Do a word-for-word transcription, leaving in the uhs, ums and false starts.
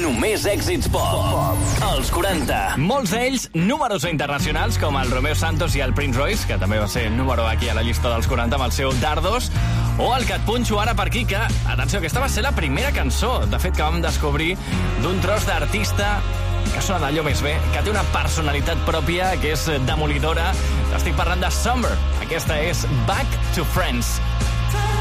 Només èxits pop. Els quaranta. Molts d'ells números internacionals, com el Romeo Santos i el Prince Royce, que també va ser número aquí a la llista dels quaranta amb el seu Dardos, o el que et punxo ara per aquí, que, atenció, aquesta va ser la primera cançó, de fet, que vam descobrir d'un tros d'artista que sona d'allò més bé, que té una personalitat pròpia, que és demolidora. Estic parlant de Summer. Aquesta és Back to Friends.